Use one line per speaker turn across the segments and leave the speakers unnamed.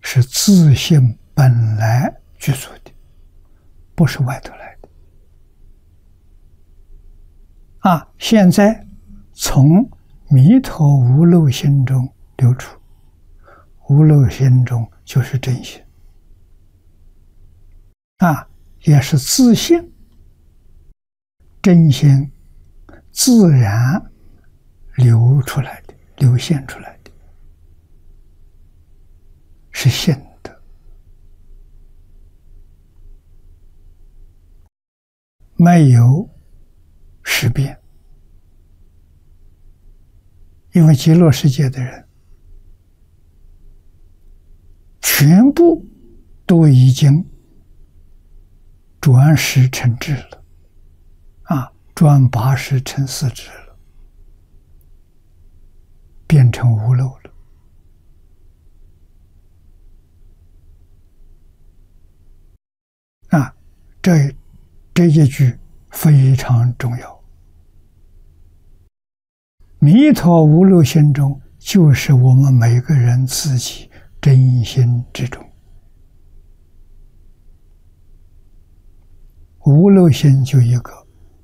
是自性本来具足的，不是外头来的。现在从弥陀无漏心中流出，无漏心中就是真心，也是自性真心自然流出来的，流现出来的，是性德，没有识别。因为极乐世界的人全部都已经转识成智了，转八识成四智了，变成无漏了。这一句非常重要。弥陀无漏心中，就是我们每个人自己真心之中。无漏心就一个，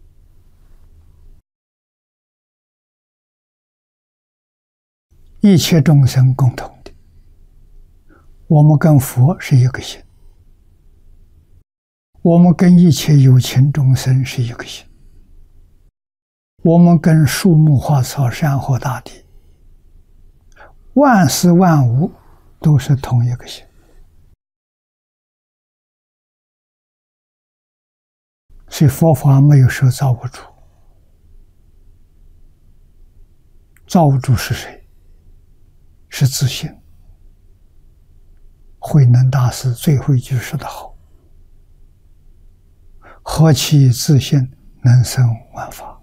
一切众生共同的。我们跟佛是一个心，我们跟一切有情众生是一个心，我们跟树木花草山河大地万事万物都是同一个心。所以佛法没有说造物主，造物主是谁？是自性。慧能大师最后一句说得好：何其自性能生万法。